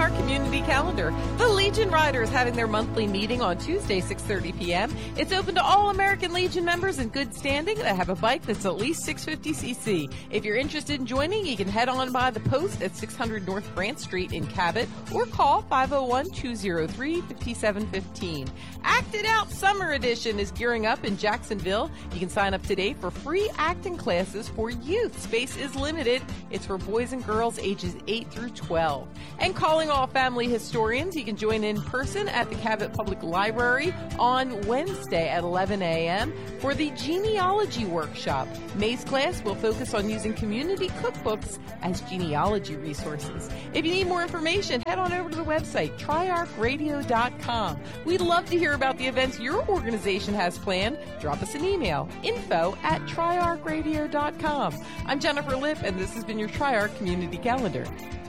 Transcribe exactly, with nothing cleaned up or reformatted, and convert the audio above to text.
TriArc Community Calendar. The Legion Rider is having their monthly meeting on Tuesday, six thirty p.m. It's open to all American Legion members in good standing that have a bike that's at least six hundred fifty c c. If you're interested in joining, you can head on by the post at six hundred North Branch Street in Cabot or call five oh one, two oh three, five seven one five. Act It Out Summer Edition is gearing up in Jacksonville. You can sign up today for free acting classes for youth. Space is limited. It's for boys and girls ages eight through twelve. And calling all family historians, you can join in person at the Cabot Public Library on Wednesday at eleven a.m. for the genealogy workshop. May's class will focus on using community cookbooks as genealogy resources. If you need more information, head on over to the website, tri arc radio dot com. We'd love to hear about the events your organization has planned. Drop us an email, info at tri arc radio dot com. I'm Jennifer Lipp, and this has been your TriArc Community Calendar.